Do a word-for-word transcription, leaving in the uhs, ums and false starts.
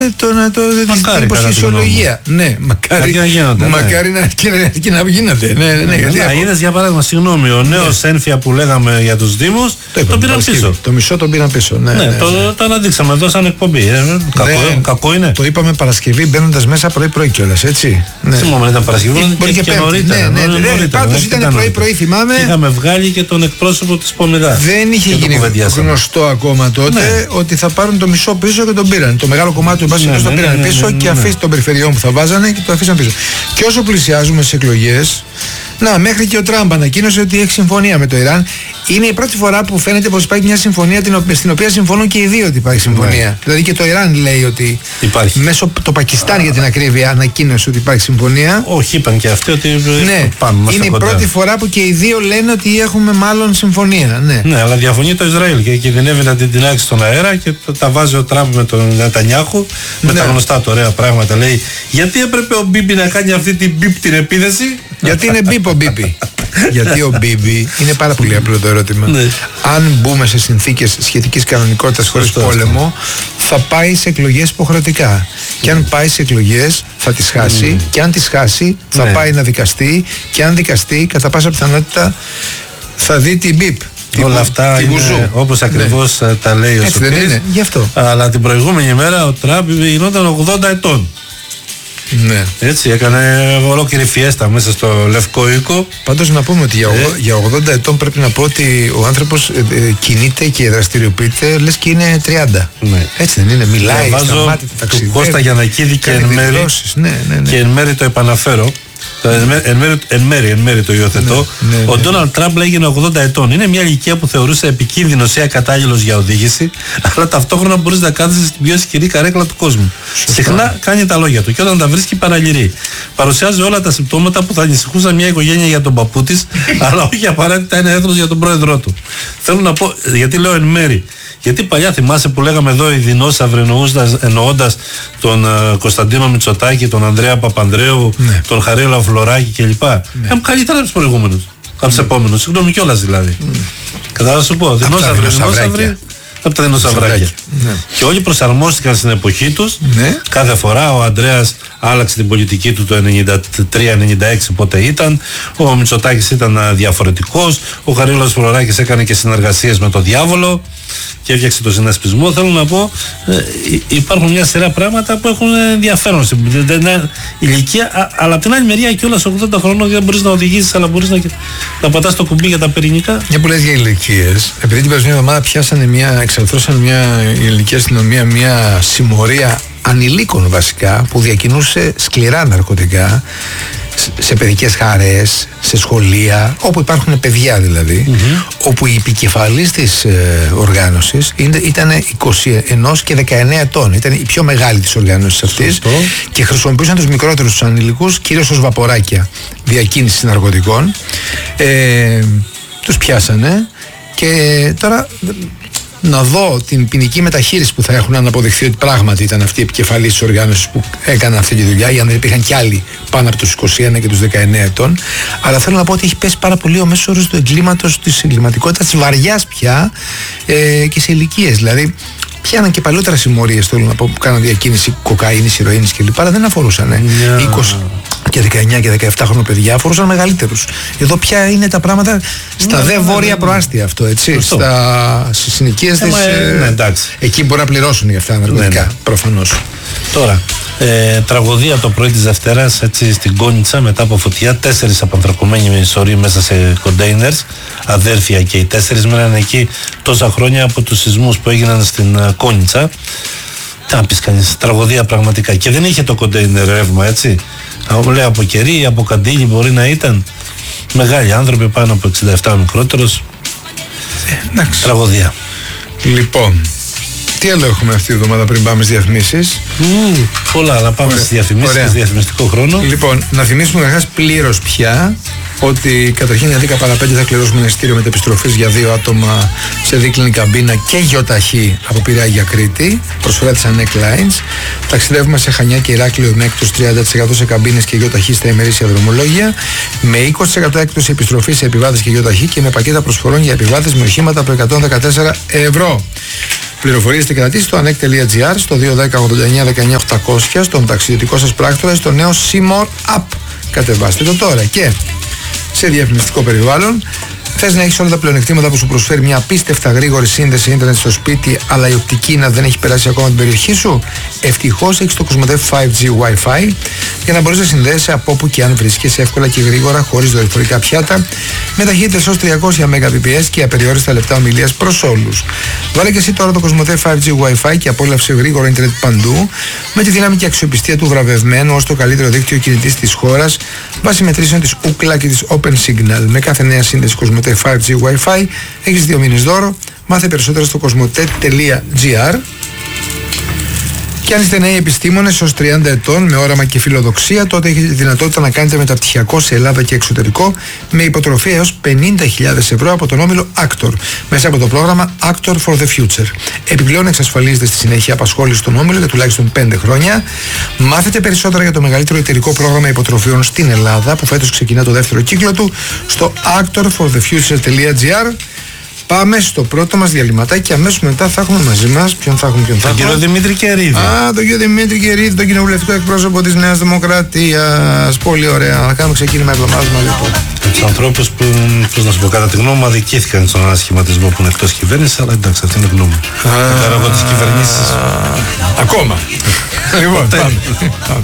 Το να το μακάρι, την υποσχεσιολογία. Ναι, μακάρι να γίνονται. Μακάρι ναι. να, και, και να γίνονται. Ναι, ναι, ναι, γιατί να είδες για παράδειγμα, συγγνώμη, ο νέος ναι. ένφια που λέγαμε για τους Δήμους, το, το πήραν πίσω. Το μισό τον πήραν πίσω. Ναι, ναι, ναι, το, ναι. το αναδείξαμε εδώ σαν εκπομπή. Ε, κακό, ναι, κακό είναι. Το είπαμε Παρασκευή μπαίνοντας μέσα πρωί-πρωί κιόλας, έτσι. Ναι. Θυμόμαι, ήταν Παρασκευή. Μπορεί και, και, και νωρίτερα. Ναι, ναι, ναι, ναι, πάντως ήταν πρωί-πρωί, θυμάμαι. Είχαμε βγάλει και τον εκπρόσωπο της Πομιδά. Δεν είχε γίνει γνωστό ακόμα τότε ότι θα πάρουν το μισό πίσω και τον πήραν. Το μεγάλο κομμάτι του μπάσκετ το πήραν πίσω και αφήσει των περιφερειών που θα βάζανε και το αφήσαν πίσω. Και όσο πλησιάζουμε στις εκλογές, να, μέχρι και ο Τραμπ ανακοίνωσε ότι έχει συμφωνία με το Ιράν. Είναι η πρώτη φορά που φαίνεται πως υπάρχει μια συμφωνία στην οποία συμφωνούν και οι δύο ότι υπάρχει συμφωνία. Ναι. Δηλαδή και το Ιράν λέει ότι υπάρχει. Μέσω το Πακιστάν για την ακρίβεια ανακοίνωσε ότι υπάρχει συμφωνία. Όχι, είπαν και αυτοί ότι ναι. πάμε. Είναι η κοντά. πρώτη φορά που και οι δύο λένε ότι έχουμε μάλλον συμφωνία. Ναι, ναι, αλλά διαφωνεί το Ισραήλ και κινδυνεύει να την τεινάξει στον αέρα και τα βάζει ο Τραμπ με τον Νετανιάχου με ναι. τα γνωστά του ωραία πράγματα. Λέει, γιατί έπρεπε ο Μπίμπι να κάνει αυτή την μπίπ την επίθεση. Γιατί είναι μπίπ ο Μπίμπι. Γιατί ο Μπίμπι είναι πάρα πολύ απλό το ερώτημα. Ναι. Αν μπούμε σε συνθήκες σχετικής κανονικότητας χωρίς πόλεμο, θα πάει σε εκλογές υποχρεωτικά. Και αν πάει σε εκλογές θα τις χάσει. Mm. Και αν τις χάσει θα ναι. πάει να δικαστεί. Και αν δικαστεί, κατά πάσα πιθανότητα θα δει την μπίπ. Όλα αυτά είναι όπως ακριβώς ναι. τα λέει ο Σωτήρης. Δεν είναι, γι' αυτό. Αλλά την προηγούμενη μέρα ο Τραμπ γινόταν ογδόντα ετών. Ναι. Έτσι έκανε ολόκληρη φιέστα μέσα στο Λευκό Οίκο. Πάντως να πούμε ότι για, ε. για ογδόντα ετών πρέπει να πω ότι ο άνθρωπος ε, ε, κινείται και δραστηριοποιείται λες και είναι τριάντα. Ναι. Έτσι δεν είναι, μιλάει, σταμάτηται, ταξιδεύει. Του Κώστα Γιαννακίδη και εν μέρη, ναι, ναι, ναι. και εν μέρη το επαναφέρω. Εν μέρη, εν, μέρη, εν μέρη το υιοθετώ. Ναι, ναι, ναι. Ο Ντόναλντ Τραμπ έγινε ογδόντα ετών. Είναι μια ηλικία που θεωρούσε επικίνδυνο ή ακατάλληλος για οδήγηση, αλλά ταυτόχρονα μπορείς να κάθεσαι στην πιο ισχυρή καρέκλα του κόσμου. Σωστά. Συχνά κάνει τα λόγια του και όταν τα βρίσκει παραλυρεί. Παρουσιάζει όλα τα συμπτώματα που θα ανησυχούσαν μια οικογένεια για τον παππού της, αλλά όχι απαραίτητα ένα έθνος για τον πρόεδρό του. Θέλω να πω, γιατί λέω εν μέρη. Γιατί παλιά θυμάσαι που λέγαμε εδώ οι δεινόσαυροι εννοώντας τον uh, Κωνσταντίνο Μητσοτάκη, τον Ανδρέα Παπανδρέου, ναι. τον Χαρίλα Φλωράκη κλπ. Ναι. Έχουν καλύτερα από τους προηγούμενους, από τους ναι. επόμενους. Συγγνώμη κιόλας δηλαδή. Mm. Κατά να σου πω, δεινόσαυροι, δεινόσαυροι από τα δεινοσαυράκια. Ναι. Και όλοι προσαρμόστηκαν στην εποχή τους. Ναι. Κάθε φορά ο Ανδρέας άλλαξε την πολιτική του το ενενήντα τρία ενενήντα έξι πότε ήταν. Ο Μητσοτάκης ήταν διαφορετικός. Ο Χαρίλαος Φλωράκης έκανε και συνεργασίες με τον διάβολο και έφτιαξε το συνασπισμό. Θέλω να πω, ε, υπάρχουν μια σειρά πράγματα που έχουν ενδιαφέρον στην ηλικία, α, αλλά από την άλλη μεριά και όλα σε ογδόντα χρονών δεν μπορείς να οδηγήσεις, αλλά μπορείς να, να πατάς το κουμπί για τα πυρηνικά. Για που λες για ηλικίες, επειδή την περσμένη εβδομάδα πιάσανε μια, εξαρθρώσαν μια η ελληνική αστυνομία μια συμμορία ανηλίκων βασικά που διακινούσε σκληρά ναρκωτικά σε παιδικές χαρές, σε σχολεία, όπου υπάρχουν παιδιά δηλαδή, mm-hmm. όπου η επικεφαλής της ε, οργάνωσης ήταν είκοσι ένα και δεκαεννέα ετών. Ήταν η πιο μεγάλη της οργάνωσης αυτής. Σωστό. Και χρησιμοποιούσαν τους μικρότερους τους ανηλικούς κυρίως ως βαποράκια διακίνησης ναρκωτικών. Ε, τους πιάσανε και τώρα να δω την ποινική μεταχείριση που θα έχουν αν αποδειχθεί ότι πράγματι ήταν αυτή η επικεφαλής της οργάνωσης που έκανε αυτή τη δουλειά, για να δεν υπήρχαν κι άλλοι πάνω από τους είκοσι ένα και τους δεκαεννέα ετών. Αλλά θέλω να πω ότι έχει πέσει πάρα πολύ ο μέσος όρος του εγκλήματος, της εγκληματικότητας, της βαριάς πια ε, και σε ηλικίες. Δηλαδή, πιάναν και παλιότερα συμμορίες, θέλω να πω, που κάναν διακίνηση κοκαίνης, ηρωίνης κλπ. Αλλά δεν αφορούσαν yeah. είκοσι και δεκαεννέα και δεκαεπτά χρόνια παιδιά, αφορούσαν μεγαλύτερους. Εδώ πια είναι τα πράγματα στα yeah, δε βόρεια yeah, προάστια αυτό, έτσι. Στα, στις συνοικίες της. Ε, ναι, εκεί μπορεί να πληρώσουν για αυτά ναρκωτικά, ναι, ναι. προφανώς. Τώρα, ε, τραγωδία το πρωί της Δευτέρας, έτσι στην Κόνιτσα, μετά από φωτιά. Τέσσερις απανθρακωμένοι σωροί μέσα σε κοντέινερς, αδέρφια και οι τέσσερις μέναν εκεί τόσα χρόνια από τους σεισμούς που έγιναν στην uh, Κόνιτσα. Τι να πεις κανείς, τραγωδία πραγματικά. Και δεν είχε το κοντέινερ ρεύμα, έτσι. Λέει από κερί, από καντήλι μπορεί να ήταν. Μεγάλοι άνθρωποι, πάνω από εξήντα επτά μικρότερος. Ε, τραγωδία. Λοιπόν, τι άλλο έχουμε αυτή τη εβδομάδα πριν πάμε στις διαφημίσεις? Mm, πολλά, αλλά πάμε στις διαφημίσεις και διαφημιστικό χρόνο. Λοιπόν, να θυμίσουμε καταρχάς πλήρως πια ότι καταρχήν για δέκα παρά πέντε θα κληρώσουμε ένα εισιτήριο μετεπιστροφής για δύο άτομα σε δίκλινη καμπίνα και γιοταχή από Πειραιά για Κρήτη. Προσφορά της Anec Lines. Ταξιδεύουμε σε Χανιά και Ηράκλειο με έκπτωση τριάντα τοις εκατό σε καμπίνες και γιοταχή στα ημερήσια δρομολόγια. Με είκοσι τοις εκατό έκπτωση επιστροφή σε επιβάτες και γιοταχή και με πακέτα προσφορών για επιβάτες με οχήματα από εκατόν δεκατέσσερα ευρώ. Πληροφορίες και κρατήσεις στο ανεκ.gr, στο δύο ένα μηδέν ογδόντα εννιά δεκαεννιά οκτακόσια, στον ταξιδιωτικό σας πράκτορα, στο νέο C-More App. Κατεβάστε το τώρα. Και σε διαφημιστικό περιβάλλον, θες να έχεις όλα τα πλεονεκτήματα που σου προσφέρει μια απίστευτα γρήγορη σύνδεση ίντερνετ στο σπίτι, αλλά η οπτική να δεν έχει περάσει ακόμα την περιοχή σου? Ευτυχώς έχεις το Cosmote φάιβ τζι Wi-Fi για να μπορείς να συνδέεσαι από όπου και αν βρίσκεσαι εύκολα και γρήγορα, χωρίς δορυφορικά πιάτα, με ταχύτητες ως τριακόσια Mbps και απεριόριστα λεπτά ομιλίας προς όλους. Βάλε και εσύ τώρα το Cosmote φάιβ τζι Wi-Fi και απόλαυσε γρήγορο ίντερνετ παντού, με τη δύναμη και αξιοπιστία του βραβευμένου ως το καλύτερο δίκτυο κινητής της χώρας, βάσει μετρήσεων της Ookla και της Open Signal. Με κάθε νέα σύνδεση Cosmote φάιβ τζι Wi-Fi έχεις δύο μήνες δώρο. Μάθε περισσότερα στο cosmote.gr. Και αν είστε νέοι επιστήμονες ως τριάντα ετών με όραμα και φιλοδοξία, τότε έχετε τη δυνατότητα να κάνετε μεταπτυχιακό σε Ελλάδα και εξωτερικό με υποτροφία έως πενήντα χιλιάδες ευρώ από τον όμιλο Actor μέσα από το πρόγραμμα Actor for the Future. Επιπλέον εξασφαλίζετε στη συνέχεια απασχόληση στον όμιλο για τουλάχιστον πέντε χρόνια. Μάθετε περισσότερα για το μεγαλύτερο εταιρικό πρόγραμμα υποτροφιών στην Ελλάδα, που φέτος ξεκινά το δεύτερο κύκλο του, στο actor for the future.gr. Πάμε στο πρώτο μας διαλυματάκι και αμέσως μετά θα έχουμε μαζί μας. Ποιον θα έχουμε, ποιον θα έχουμε. Τον κύριο Δημήτρη Κερίδη. Α, τον κύριο Δημήτρη Κερίδη, τον κοινοβουλευτικό εκπρόσωπο της Νέας Δημοκρατίας. Πολύ ωραία. Να κάνουμε ξεκίνημα εβδομάδας μαζί του. Τους ανθρώπους που, πώς να σου πω, κατά τη γνώμη μου, αδικήθηκαν στον ανασχηματισμό που είναι εκτός κυβέρνησης, αλλά εντάξει, αυτή είναι η γνώμη μου. Πέρα από τις κυβερνήσεις. Ακόμα. Λοιπόν, πάμε.